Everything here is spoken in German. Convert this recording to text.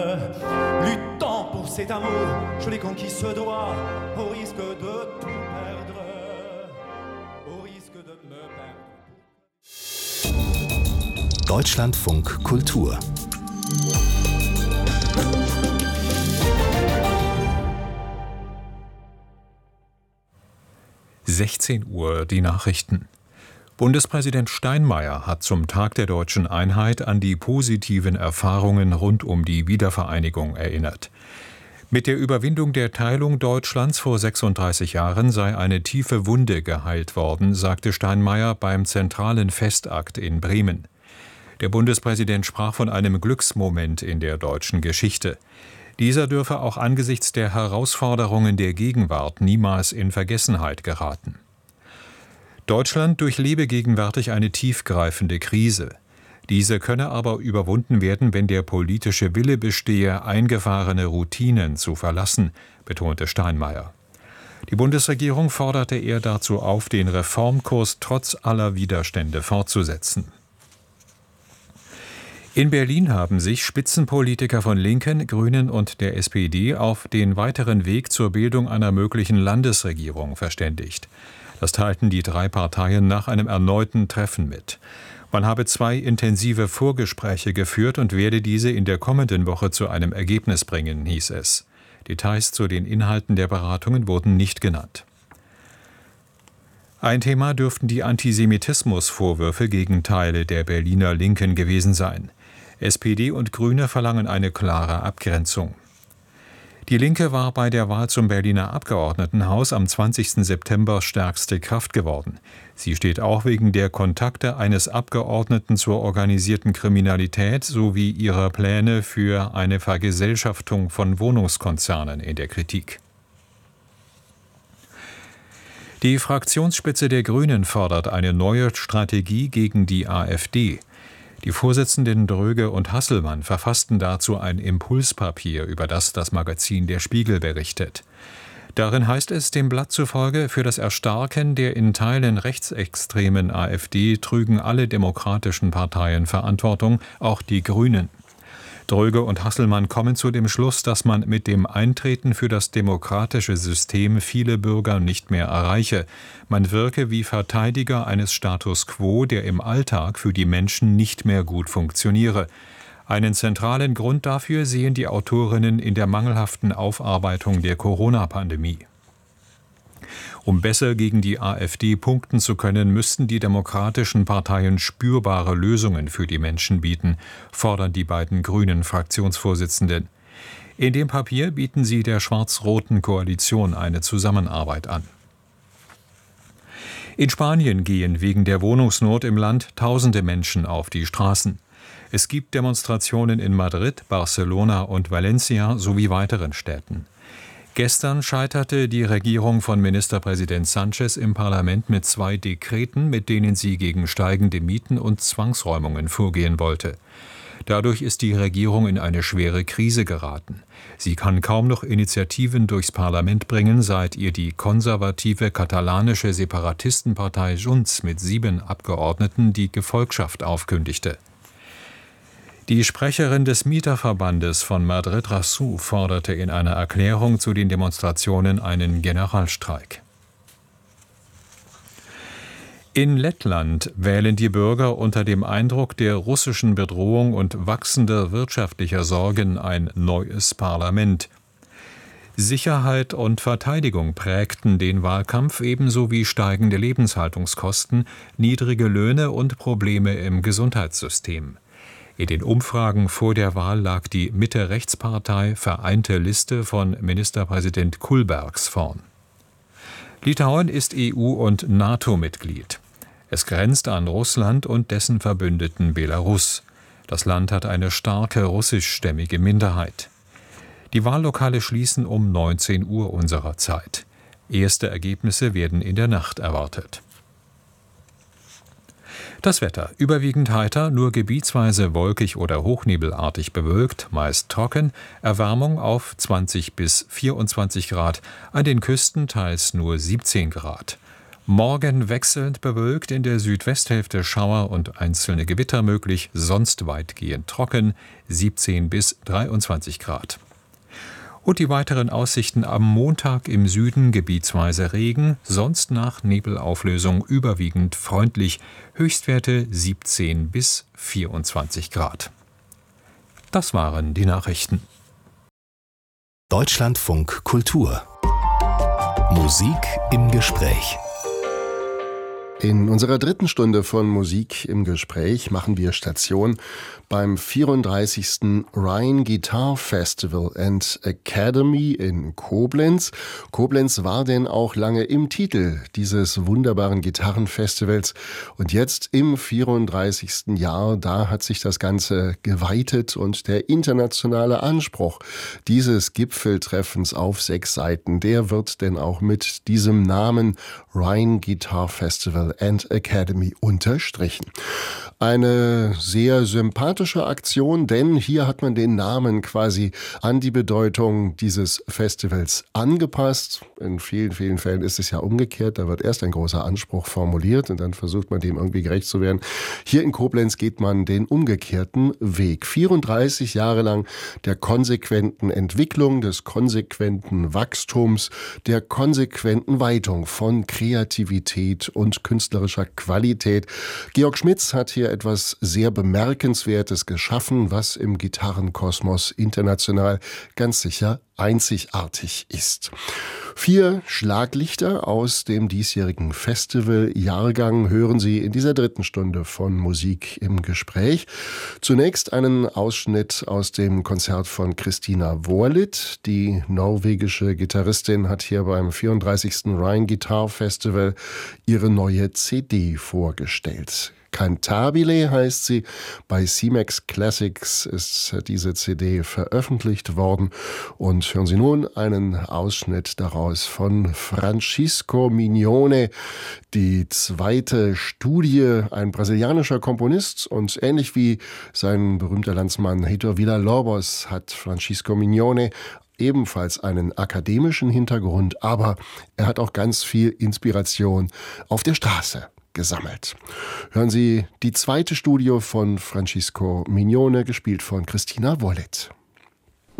Luttant pour cet amour, je l'ai conquis ce doigt, au risque de tout perdre, au risque de me perdre. Deutschlandfunk Kultur. Uhr die Nachrichten. Bundespräsident Steinmeier hat zum Tag der deutschen Einheit an die positiven Erfahrungen rund um die Wiedervereinigung erinnert. Mit der Überwindung der Teilung Deutschlands vor 36 Jahren sei eine tiefe Wunde geheilt worden, sagte Steinmeier beim zentralen Festakt in Bremen. Der Bundespräsident sprach von einem Glücksmoment in der deutschen Geschichte. Dieser dürfe auch angesichts der Herausforderungen der Gegenwart niemals in Vergessenheit geraten. Deutschland durchlebe gegenwärtig eine tiefgreifende Krise. Diese könne aber überwunden werden, wenn der politische Wille bestehe, eingefahrene Routinen zu verlassen, betonte Steinmeier. Die Bundesregierung forderte er dazu auf, den Reformkurs trotz aller Widerstände fortzusetzen. In Berlin haben sich Spitzenpolitiker von Linken, Grünen und der SPD auf den weiteren Weg zur Bildung einer möglichen Landesregierung verständigt. Das teilten die drei Parteien nach einem erneuten Treffen mit. Man habe 2 intensive Vorgespräche geführt und werde diese in der kommenden Woche zu einem Ergebnis bringen, hieß es. Details zu den Inhalten der Beratungen wurden nicht genannt. Ein Thema dürften die Antisemitismusvorwürfe gegen Teile der Berliner Linken gewesen sein. SPD und Grüne verlangen eine klare Abgrenzung. Die Linke war bei der Wahl zum Berliner Abgeordnetenhaus am 20. September stärkste Kraft geworden. Sie steht auch wegen der Kontakte eines Abgeordneten zur organisierten Kriminalität sowie ihrer Pläne für eine Vergesellschaftung von Wohnungskonzernen in der Kritik. Die Fraktionsspitze der Grünen fordert eine neue Strategie gegen die AfD. Die Vorsitzenden Dröge und Hasselmann verfassten dazu ein Impulspapier, über das das Magazin Der Spiegel berichtet. Darin heißt es dem Blatt zufolge, für das Erstarken der in Teilen rechtsextremen AfD trügen alle demokratischen Parteien Verantwortung, auch die Grünen. Dröge und Hasselmann kommen zu dem Schluss, dass man mit dem Eintreten für das demokratische System viele Bürger nicht mehr erreiche. Man wirke wie Verteidiger eines Status quo, der im Alltag für die Menschen nicht mehr gut funktioniere. Einen zentralen Grund dafür sehen die Autorinnen in der mangelhaften Aufarbeitung der Corona-Pandemie. Um besser gegen die AfD punkten zu können, müssten die demokratischen Parteien spürbare Lösungen für die Menschen bieten, fordern die beiden grünen Fraktionsvorsitzenden. In dem Papier bieten sie der schwarz-roten Koalition eine Zusammenarbeit an. In Spanien gehen wegen der Wohnungsnot im Land tausende Menschen auf die Straßen. Es gibt Demonstrationen in Madrid, Barcelona und Valencia sowie weiteren Städten. Gestern scheiterte die Regierung von Ministerpräsident Sánchez im Parlament mit 2 Dekreten, mit denen sie gegen steigende Mieten und Zwangsräumungen vorgehen wollte. Dadurch ist die Regierung in eine schwere Krise geraten. Sie kann kaum noch Initiativen durchs Parlament bringen, seit ihr die konservative katalanische Separatistenpartei Junts mit 7 Abgeordneten die Gefolgschaft aufkündigte. Die Sprecherin des Mieterverbandes von Madrid-Rassou forderte in einer Erklärung zu den Demonstrationen einen Generalstreik. In Lettland wählen die Bürger unter dem Eindruck der russischen Bedrohung und wachsender wirtschaftlicher Sorgen ein neues Parlament. Sicherheit und Verteidigung prägten den Wahlkampf, ebenso wie steigende Lebenshaltungskosten, niedrige Löhne und Probleme im Gesundheitssystem. In den Umfragen vor der Wahl lag die Mitte-Rechts-Partei Vereinte Liste von Ministerpräsident Kulbergs vorn. Litauen ist EU- und NATO-Mitglied. Es grenzt an Russland und dessen Verbündeten Belarus. Das Land hat eine starke russischstämmige Minderheit. Die Wahllokale schließen um 19 Uhr unserer Zeit. Erste Ergebnisse werden in der Nacht erwartet. Das Wetter: überwiegend heiter, nur gebietsweise wolkig oder hochnebelartig bewölkt, meist trocken, Erwärmung auf 20 bis 24 Grad, an den Küsten teils nur 17 Grad. Morgen wechselnd bewölkt, in der Südwesthälfte Schauer und einzelne Gewitter möglich, sonst weitgehend trocken, 17 bis 23 Grad. Und die weiteren Aussichten: am Montag im Süden gebietsweise Regen, sonst nach Nebelauflösung überwiegend freundlich, Höchstwerte 17 bis 24 Grad. Das waren die Nachrichten. Deutschlandfunk Kultur. Musik im Gespräch. In unserer dritten Stunde von Musik im Gespräch machen wir Station beim 34. Rhine Guitar Festival and Academy in Koblenz. Koblenz war denn auch lange im Titel dieses wunderbaren Gitarrenfestivals. Und jetzt im 34. Jahr, da hat sich das Ganze geweitet und der internationale Anspruch dieses Gipfeltreffens auf 6 Seiten, der wird denn auch mit diesem Namen Rhine Guitar Festival and Academy unterstrichen. Eine sehr sympathische Aktion, denn hier hat man den Namen quasi an die Bedeutung dieses Festivals angepasst. In vielen, vielen Fällen ist es ja umgekehrt. Da wird erst ein großer Anspruch formuliert und dann versucht man dem irgendwie gerecht zu werden. Hier in Koblenz geht man den umgekehrten Weg. 34 Jahre lang der konsequenten Entwicklung, des konsequenten Wachstums, der konsequenten Weitung von Kreativität und künstlerischer Qualität. Georg Schmitz hat hier etwas sehr Bemerkenswertes geschaffen, was im Gitarrenkosmos international ganz sicher einzigartig ist. 4 Schlaglichter aus dem diesjährigen Festivaljahrgang hören Sie in dieser dritten Stunde von Musik im Gespräch. Zunächst einen Ausschnitt aus dem Konzert von Christina Worlit. Die norwegische Gitarristin hat hier beim 34. Rhine Guitar Festival ihre neue CD vorgestellt. Cantabile heißt sie. Bei CMAX Classics ist diese CD veröffentlicht worden. Und hören Sie nun einen Ausschnitt daraus von Francisco Mignone, die zweite Studie, ein brasilianischer Komponist. Und ähnlich wie sein berühmter Landsmann Heitor Villa-Lobos hat Francisco Mignone ebenfalls einen akademischen Hintergrund, aber er hat auch ganz viel Inspiration auf der Straße gesammelt. Hören Sie die zweite Studie von Francisco Mignone, gespielt von Christina Worlit.